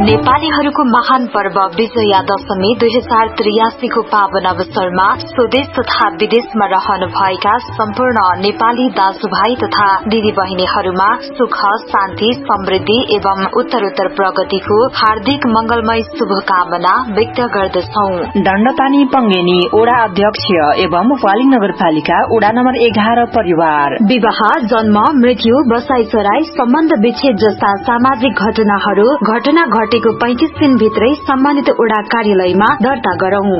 नेपालीहरूको महान पर्व विजया दशमी 2083 को पावन अवसरमा स्वदेश तथा विदेशमा रहनुभएका सम्पूर्ण नेपाली दाजुभाइ तथा दिदी बहिनीहरूमा सुख शान्ति समृद्धि एवं उत्तरोत्तर प्रगतिको हार्दिक मंगलमय शुभकामना व्यक्त गर्दछौं। दण्डपानी पंगेनी ओडा अध्यक्ष एवं वाली नगरपालिका ओडा नम्बर 11 परिवार विवाह जन्म मृत्यु बसाइसराई सम्बन्ध विच्छेद जस्ता सामाजिक घटना घटेको 35 दिनभित्रै सम्मानित ओडा कार्यालयमा दर्ता गरौं।